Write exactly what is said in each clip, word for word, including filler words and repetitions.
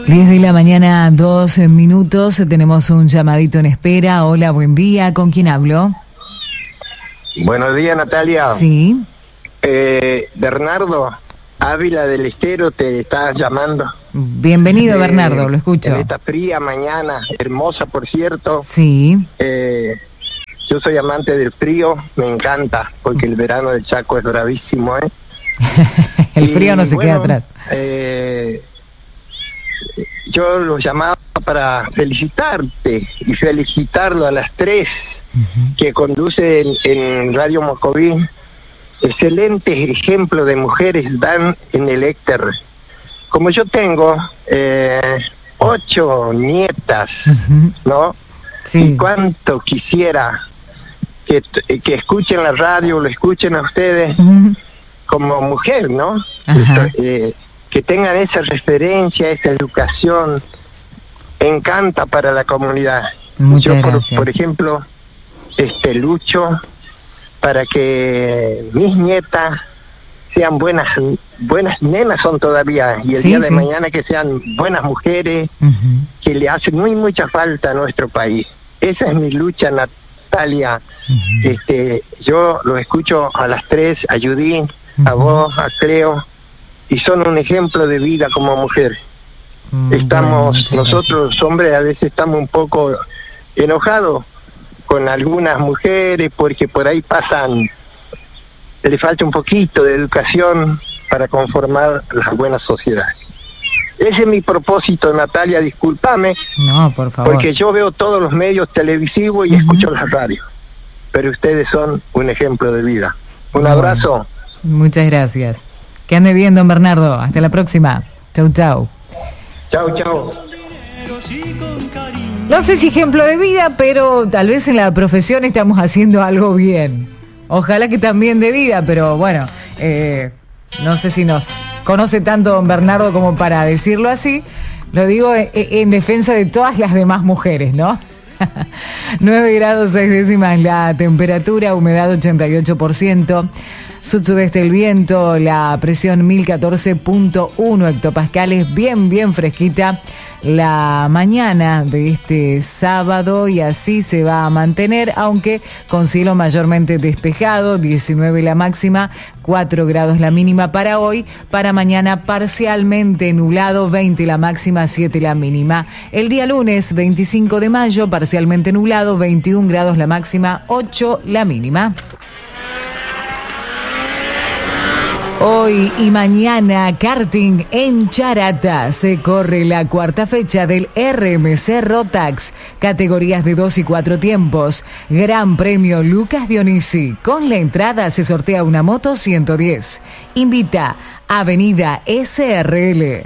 diez de la mañana, dos minutos. Tenemos un llamadito en espera. Hola, buen día. ¿Con quién hablo? Buenos días, Natalia. Sí. Eh, Bernardo Ávila del Estero te está llamando. Bienvenido, Eh, Bernardo, lo escucho. En esta fría mañana, hermosa por cierto. Sí. Eh, yo soy amante del frío, me encanta, porque el verano del Chaco es bravísimo, ¿eh? El frío Y, no se bueno, queda atrás. Eh, yo lo llamaba para felicitarte y felicitarlo a las tres uh-huh. que conducen en Radio Mocoví. Excelentes ejemplos de mujeres dan en el éter. Como yo tengo eh, ocho nietas, uh-huh. ¿no? Sí. Y cuánto quisiera que, que escuchen la radio, lo escuchen a ustedes uh-huh. como mujer, ¿no? Esto, eh, que tengan esa referencia, esa educación, encanta para la comunidad. Muchas yo, por, gracias. por ejemplo, este lucho para que mis nietas sean buenas, buenas nenas son todavía, y el sí, día de sí. mañana que sean buenas mujeres, uh-huh. que le hacen muy mucha falta a nuestro país. Esa es mi lucha, Natalia. Uh-huh. Este, yo lo escucho a las tres, a Judith, uh-huh. a vos, a Cleo, y son un ejemplo de vida como mujer. Uh-huh. Estamos, bueno, nosotros los hombres a veces estamos un poco enojados con algunas mujeres porque por ahí pasan, le falta un poquito de educación para conformar la buena sociedad. Ese es mi propósito, Natalia, discúlpame. No, por favor. Porque yo veo todos los medios televisivos y uh-huh. escucho la radio. Pero ustedes son un ejemplo de vida. Un bueno, abrazo. Muchas gracias. Que ande bien, don Bernardo. Hasta la próxima. Chau, chau. Chau, chau. No sé si ejemplo de vida, pero tal vez en la profesión estamos haciendo algo bien. Ojalá que también de vida, pero bueno, eh, no sé si nos conoce tanto don Bernardo como para decirlo así. Lo digo en, en defensa de todas las demás mujeres, ¿no? nueve grados seis décimas la temperatura, humedad ochenta y ocho por ciento. Sud-sudeste el viento, la presión mil catorce punto uno hectopascales, bien, bien fresquita la mañana de este sábado, y así se va a mantener, aunque con cielo mayormente despejado, diecinueve la máxima, cuatro grados la mínima para hoy. Para mañana parcialmente nublado, veinte la máxima, siete la mínima. El día lunes veinticinco de mayo, parcialmente nublado, veintiún grados la máxima, ocho la mínima. Hoy y mañana, karting en Charata. Se corre la cuarta fecha del R M C Rotax. Categorías de dos y cuatro tiempos. Gran Premio Lucas Dionisi. Con la entrada se sortea una moto ciento diez. Invita Avenida S R L.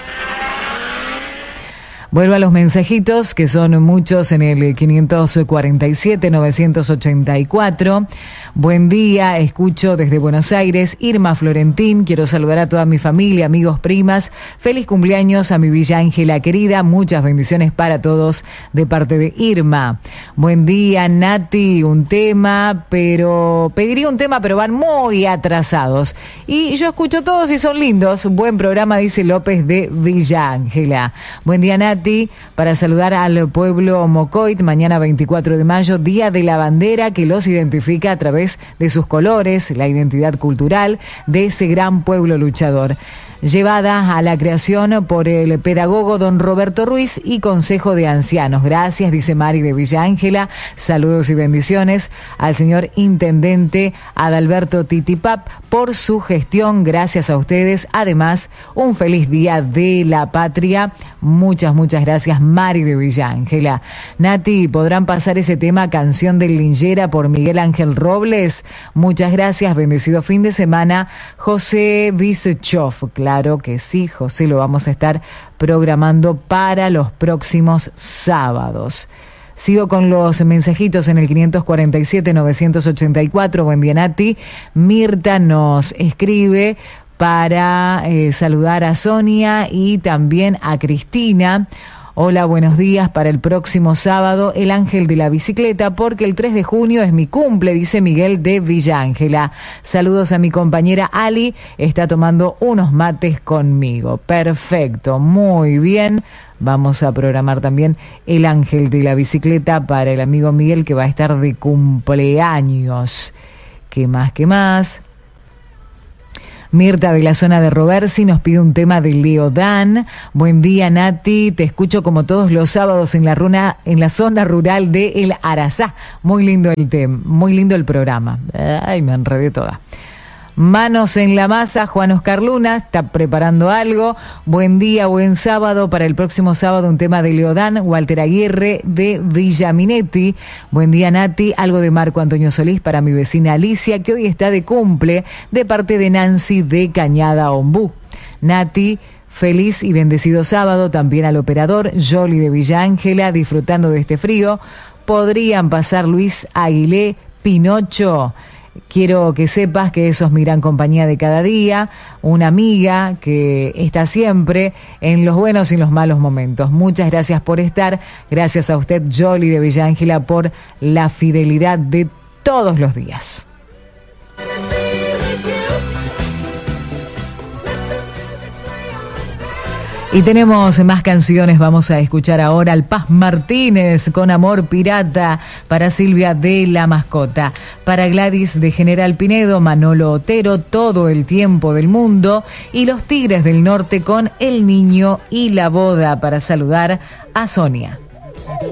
Vuelvo a los mensajitos, que son muchos, en el quinientos cuarenta y siete novecientos ochenta y cuatro. Buen día, escucho desde Buenos Aires, Irma Florentín. Quiero saludar a toda mi familia, amigos, primas. Feliz cumpleaños a mi Villa Ángela querida. Muchas bendiciones para todos de parte de Irma. Buen día, Nati. Un tema, pero pediría un tema, pero van muy atrasados. Y yo escucho todos y son lindos. Buen programa, dice López de Villa Ángela. Buen día, Nati. Para saludar al pueblo Mocoit, mañana veinticuatro de mayo, Día de la Bandera, que los identifica a través de sus colores, la identidad cultural de ese gran pueblo luchador. Llevada a la creación por el pedagogo don Roberto Ruiz y Consejo de Ancianos. Gracias, dice Mari de Villa Ángela. Saludos y bendiciones al señor Intendente Adalberto Titipap por su gestión. Gracias a ustedes. Además, un feliz Día de la Patria. Muchas, muchas gracias, Mari de Villa Ángela. Nati, ¿podrán pasar ese tema, Canción del Lingera, por Miguel Ángel Robles? Muchas gracias. Bendecido fin de semana. José Bischoff. Claro que sí, José, lo vamos a estar programando para los próximos sábados. Sigo con los mensajitos en el quinientos cuarenta y siete novecientos ochenta y cuatro. Buen día, Nati. Mirta nos escribe para eh, saludar a Sonia y también a Cristina. Hola, buenos días. Para el próximo sábado, el ángel de la bicicleta, porque el tres de junio es mi cumple, dice Miguel de Villa Ángela. Saludos a mi compañera Ali, está tomando unos mates conmigo. Perfecto, muy bien. Vamos a programar también el ángel de la bicicleta para el amigo Miguel, que va a estar de cumpleaños. ¿Qué más, qué más? Mirta de la zona de Roversi nos pide un tema de Leo Dan. Buen día, Nati, te escucho como todos los sábados en la runa, en la zona rural de El Arazá. Muy lindo el tema, muy lindo el programa. Ay, me enredé toda. Manos en la masa, Juan Oscar Luna está preparando algo. Buen día, buen sábado. Para el próximo sábado un tema de Leodán, Walter Aguirre de Villaminetti. Buen día, Nati. Algo de Marco Antonio Solís para mi vecina Alicia, que hoy está de cumple, de parte de Nancy de Cañada Ombú. Nati, feliz y bendecido sábado. También al operador Jolly de Villa Ángela, disfrutando de este frío. Podrían pasar Luis Aguilé, Pinocho. Quiero que sepas que sos mi gran compañía de cada día, una amiga que está siempre en los buenos y los malos momentos. Muchas gracias por estar, gracias a usted, Jolly de Villa Ángela, por la fidelidad de todos los días. Y tenemos más canciones, vamos a escuchar ahora al Paz Martínez con Amor Pirata, para Silvia de La Mascota, para Gladys de General Pinedo, Manolo Otero, Todo el Tiempo del Mundo, y Los Tigres del Norte con El Niño y la Boda, para saludar a Sonia.